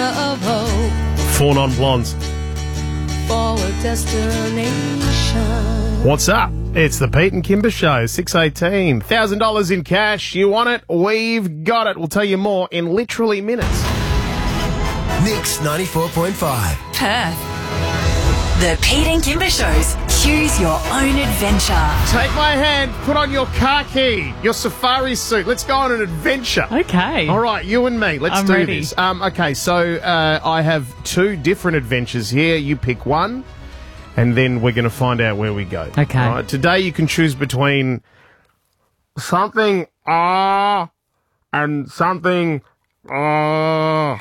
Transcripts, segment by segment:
of hope 4 non-blondes. for a destination. What's up? It's the Pete and Kimber Show, 6:18. $1,000 in cash. You want it? We've got it. We'll tell you more in literally minutes. Mix 94.5. Perth. The Pete and Kimber Show's Choose Your Own Adventure. Take my hand, put on your khaki, your safari suit. Let's go on an adventure. Okay. All right, you and me. Let's I'm do ready. this. Okay, so I have 2 different adventures here. You pick one, and then we're going to find out where we go. Okay. All right, today you can choose between something and something For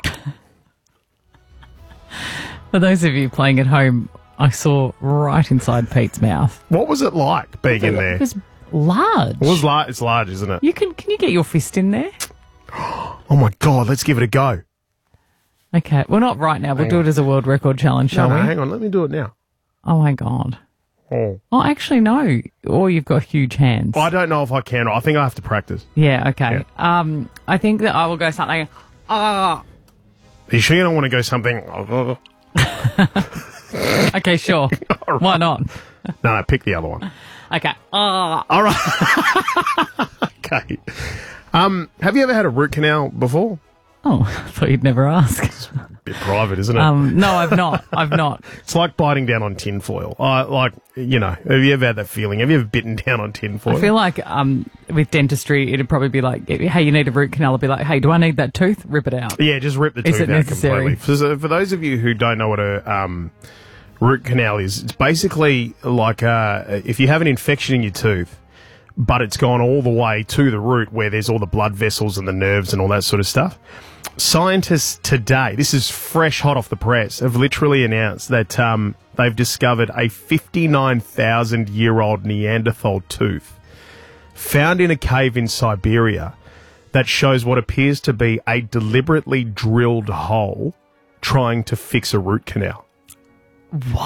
those of you playing at home, I saw right inside Pete's mouth. What was it like being in there? It was large. It's large, isn't it? Can you get your fist in there? Oh my God, let's give it a go. Okay. Well, not right now. We'll do it as a world record challenge, shall No, we? hang on, let me do it now. Oh my God. Oh. Oh, actually, no. Or you've got huge hands. I don't know if I can. I think I have to practice. Yeah. Okay. I think that I will go something. Are you sure you don't want to go something? Okay, sure. All right. Why not? No, pick the other one. Okay. All right. Okay. Have you ever had a root canal before? Oh, I thought you'd never ask. A bit private, isn't it? No, I've not. I've not. It's like biting down on tinfoil. Have you ever had that feeling? Have you ever bitten down on tinfoil? I feel like with dentistry, it'd probably be like, hey, you need a root canal. I'd be like, hey, do I need that tooth? Rip it out. Yeah, just rip the Is tooth it out necessary? completely. For those of you who don't know what a root canal is, it's basically like if you have an infection in your tooth, but it's gone all the way to the root where there's all the blood vessels and the nerves and all that sort of stuff. Scientists today, this is fresh hot off the press, have literally announced that they've discovered a 59,000-year-old Neanderthal tooth found in a cave in Siberia that shows what appears to be a deliberately drilled hole trying to fix a root canal. What?